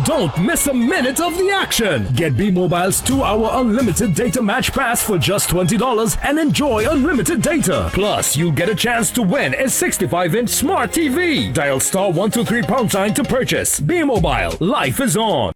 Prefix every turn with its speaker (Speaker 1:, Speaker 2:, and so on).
Speaker 1: Don't miss a minute of the action. Get B-Mobile's 2-hour unlimited data match pass for just $20 and enjoy unlimited data. Plus, you'll get a chance to win a 65-inch smart TV. Dial *123# to purchase. B-Mobile. Life is on.